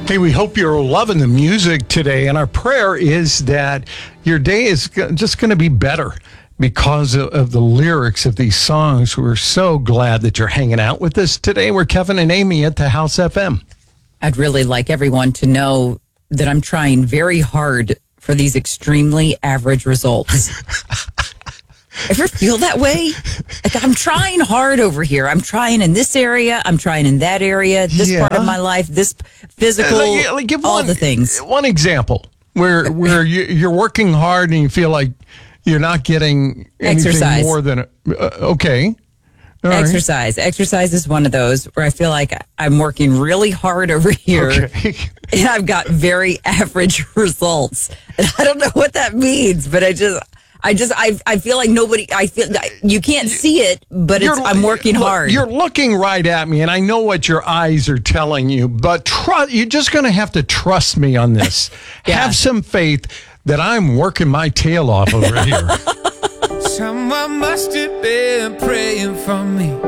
Hey, we hope you're loving the music today, and our prayer is that your day is just going to be better because of the lyrics of these songs. We're so glad that you're hanging out with us today. We're Kevin and Amy at the House FM. I'd really like everyone to know that I'm trying very hard for these extremely average results. Ever feel that way? Like, I'm trying hard over here. I'm trying in this area. I'm trying in that area. This part of my life. This physical. Give all the things. One example where you're working hard and you feel like you're not getting anything Exercise. more than okay. All Exercise. right. Exercise is one of those where I feel like I'm working really hard over here, and I've got very average results. And I don't know what that means, but I feel like you can't see it, but I'm working hard. You're looking right at me, and I know what your eyes are telling you, but you're just going to have to trust me on this. Yeah. Have some faith that I'm working my tail off over here. Someone must have been praying for me.